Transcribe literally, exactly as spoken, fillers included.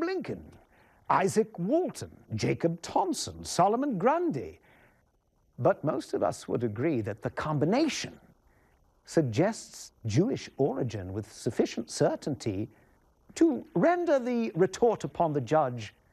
Lincoln, Isaac Walton, Jacob Tonson, Solomon Grundy. But most of us would agree that the combination suggests Jewish origin with sufficient certainty to render the retort upon the judge